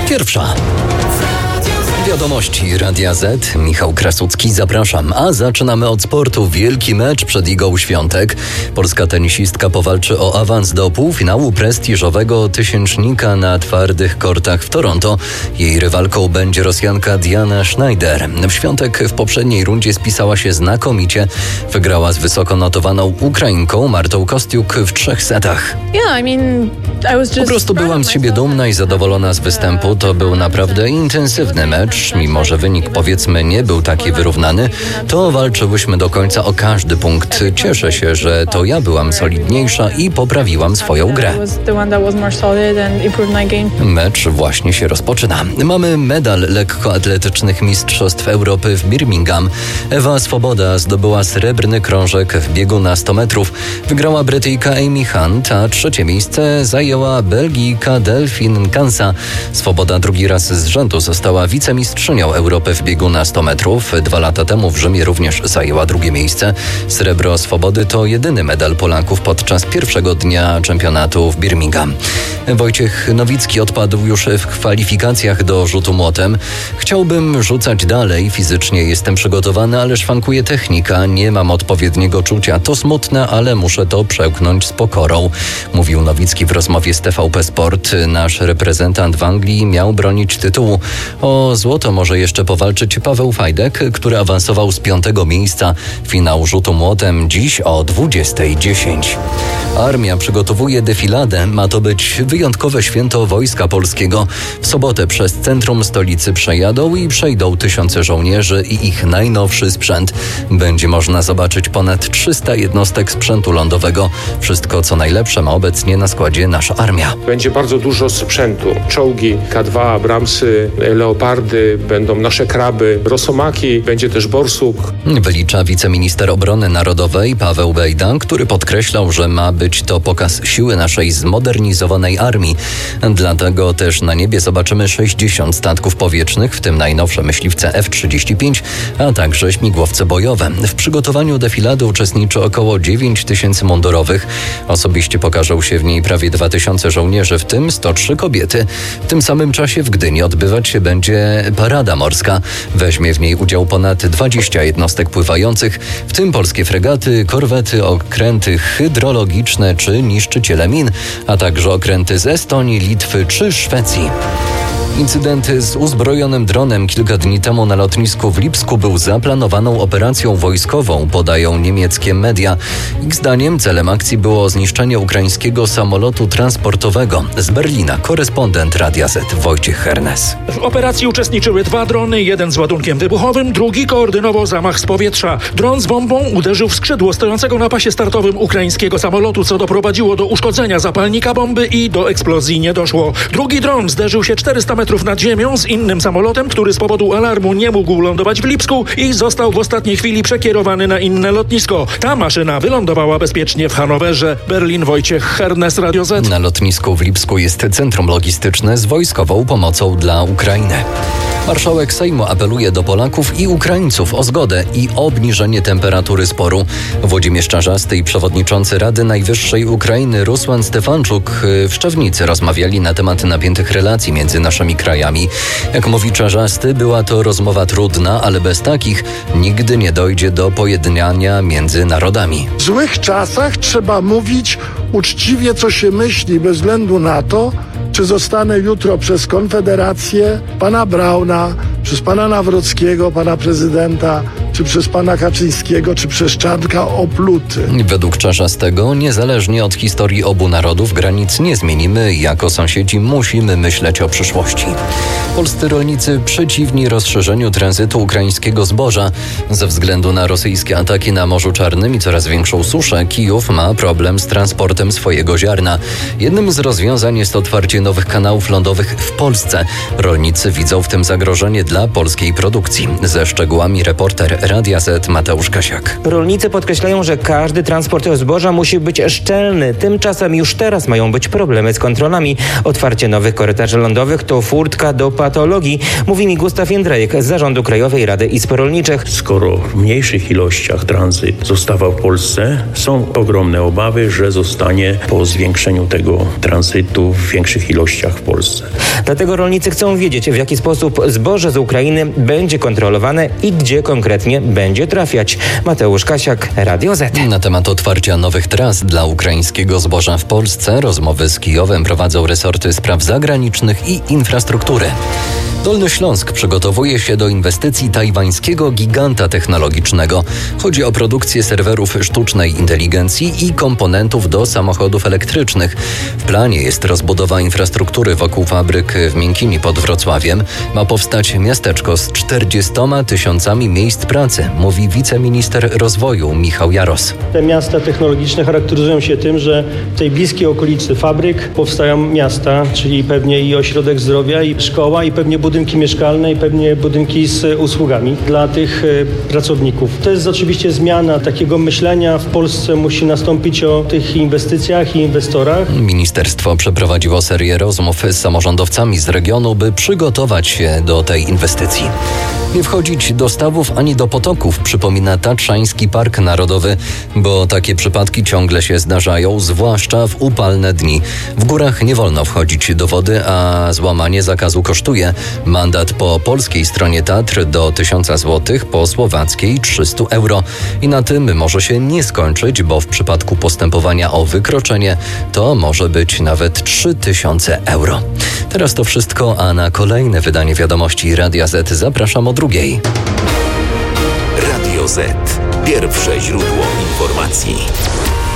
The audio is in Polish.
Pierwsza. Wiadomości Radia Z. Michał Krasucki, zapraszam. A zaczynamy od sportu. Wielki mecz przed Igą Świątek. Polska tenisistka powalczy o awans do półfinału prestiżowego tysięcznika na twardych kortach w Toronto. Jej rywalką będzie Rosjanka Diana Schneider. W Świątek w poprzedniej rundzie spisała się znakomicie. Wygrała z wysoko notowaną Ukrainką Martą Kostiuk w 3 setach. Po prostu byłam z siebie dumna i zadowolona z występu. To był naprawdę intensywny mecz. Mimo że wynik powiedzmy nie był taki wyrównany, to walczyłyśmy do końca o każdy punkt. Cieszę się, że to ja byłam solidniejsza i poprawiłam swoją grę. Mecz właśnie się rozpoczyna. Mamy medal lekkoatletycznych Mistrzostw Europy w Birmingham. Ewa Swoboda zdobyła srebrny krążek w biegu na 100 metrów. Wygrała Brytyjka Amy Hunt, a 3. miejsce zajęła Belgijka Delphine Kansa. Swoboda drugi raz z rzędu została wicemistrzynią Europy w biegu na 100 metrów. 2 lata temu w Rzymie również zajęła 2. miejsce. Srebro Swobody to jedyny medal Polaków podczas pierwszego dnia czempionatu w Birmingham. Wojciech Nowicki odpadł już w kwalifikacjach do rzutu młotem. Chciałbym rzucać dalej, fizycznie jestem przygotowany, ale szwankuje technika, nie mam odpowiedniego czucia. To smutne, ale muszę to przełknąć z pokorą, mówił Nowicki w rozmowie z TVP Sport. Nasz reprezentant w Anglii miał bronić tytułu. O złoto może jeszcze powalczyć Paweł Fajdek, który awansował z 5. miejsca. Finał rzutu młotem dziś o 20:10. Armia przygotowuje defiladę. Ma to być wyjątkowe święto Wojska Polskiego. W sobotę przez centrum stolicy przejadą i przejdą tysiące żołnierzy i ich najnowszy sprzęt. Będzie można zobaczyć ponad 300 jednostek sprzętu lądowego. Wszystko co najlepsze ma obecnie na składzie nasza armia. Będzie bardzo dużo sprzętu. Czołgi K2, Abramsy, Leopardy, będą nasze kraby, rosomaki, będzie też borsuk. Wylicza wiceminister obrony narodowej Paweł Bejda, który podkreślał, że ma być to pokaz siły naszej zmodernizowanej armii. Dlatego też na niebie zobaczymy 60 statków powietrznych, w tym najnowsze myśliwce F-35, a także śmigłowce bojowe. W przygotowaniu defilady uczestniczy około 9 tysięcy mundurowych. Osobiście pokażą się w niej prawie 2000 żołnierzy, w tym 103 kobiety. W tym samym czasie w Gdyni odbywać się będzie parada morska. Weźmie w niej udział ponad 20 jednostek pływających, w tym polskie fregaty, korwety, okręty hydrologiczne czy niszczyciele min, a także okręty z Estonii, Litwy czy Szwecji. Incydent z uzbrojonym dronem kilka dni temu na lotnisku w Lipsku był zaplanowaną operacją wojskową, podają niemieckie media. Ich zdaniem celem akcji było zniszczenie ukraińskiego samolotu transportowego. Z Berlina korespondent Radia Z Wojciech Hernes. W operacji uczestniczyły 2 drony, jeden z ładunkiem wybuchowym, drugi koordynował zamach z powietrza. Dron z bombą uderzył w skrzydło stojącego na pasie startowym ukraińskiego samolotu, co doprowadziło do uszkodzenia zapalnika bomby i do eksplozji nie doszło. Drugi dron zderzył się 400 metrów nad ziemią z innym samolotem, który z powodu alarmu nie mógł lądować w Lipsku i został w ostatniej chwili przekierowany na inne lotnisko. Ta maszyna wylądowała bezpiecznie w Hanowerze. Berlin, Wojciech Hernes, Radio Z. Na lotnisku w Lipsku jest centrum logistyczne z wojskową pomocą dla Ukrainy. Marszałek Sejmu apeluje do Polaków i Ukraińców o zgodę i obniżenie temperatury sporu. Włodzimierz Czarzasty i przewodniczący Rady Najwyższej Ukrainy Rusłan Stefanczuk w Szczawnicy rozmawiali na temat napiętych relacji między naszymi krajami. Jak mówi Czarzasty, była to rozmowa trudna, ale bez takich nigdy nie dojdzie do pojednania między narodami. W złych czasach trzeba mówić uczciwie, co się myśli, bez względu na to, czy zostanę jutro przez Konfederację, pana Brauna, przez pana Nawrockiego, pana prezydenta, czy przez pana Kaczyńskiego, czy przez Czarnka opluty. Według Czarzastego, niezależnie od historii obu narodów, granic nie zmienimy. Jako sąsiedzi musimy myśleć o przyszłości. Polscy rolnicy przeciwni rozszerzeniu tranzytu ukraińskiego zboża. Ze względu na rosyjskie ataki na Morzu Czarnym i coraz większą suszę, Kijów ma problem z transportem swojego ziarna. Jednym z rozwiązań jest otwarcie nowych kanałów lądowych w Polsce. Rolnicy widzą w tym zagrożenie dla polskiej produkcji. Ze szczegółami reporter Radia Z Mateusz Kasiak. Rolnicy podkreślają, że każdy transport zboża musi być szczelny. Tymczasem już teraz mają być problemy z kontrolami. Otwarcie nowych korytarzy lądowych to furtka do patologii, mówi mi Gustaw Jędrejek z Zarządu Krajowej Rady Izb Rolniczych. Skoro w mniejszych ilościach tranzyt zostawał w Polsce, są ogromne obawy, że zostanie po zwiększeniu tego tranzytu w większych ilościach w Polsce. Dlatego rolnicy chcą wiedzieć, w jaki sposób zboże z Ukrainy będzie kontrolowane i gdzie konkretnie będzie trafiać. Mateusz Kasiak, Radio Z. Na temat otwarcia nowych tras dla ukraińskiego zboża w Polsce rozmowy z Kijowem prowadzą resorty spraw zagranicznych i infrastruktury. Dolny Śląsk przygotowuje się do inwestycji tajwańskiego giganta technologicznego. Chodzi o produkcję serwerów sztucznej inteligencji i komponentów do samochodów elektrycznych. W planie jest rozbudowa infrastruktury wokół fabryk w Miękimi pod Wrocławiem. Ma powstać miasteczko z 40 000 miejsc pracy, mówi wiceminister rozwoju Michał Jaros. Te miasta technologiczne charakteryzują się tym, że w tej bliskiej okolicy fabryk powstają miasta, czyli pewnie i ośrodek zdrowia, i szkoła, i pewnie budynki mieszkalne, i pewnie budynki z usługami dla tych pracowników. To jest oczywiście zmiana takiego myślenia. W Polsce musi nastąpić o tych inwestycjach i inwestorach. Ministerstwo przeprowadziło serię rozmów z samorządowcami z regionu, by przygotować się do tej inwestycji. Nie wchodzić do stawów ani do potoków, przypomina Tatrzański Park Narodowy, bo takie przypadki ciągle się zdarzają, zwłaszcza w upalne dni. W górach nie wolno wchodzić do wody, a złamanie zakazu kosztuje. Mandat po polskiej stronie Tatr do 1000 zł, po słowackiej 300 euro. I na tym może się nie skończyć, bo w przypadku postępowania o wykroczenie to może być nawet 3000 euro. Teraz to wszystko, a na kolejne wydanie wiadomości Radia Z zapraszam o 2:00. Radio Z. Pierwsze źródło informacji.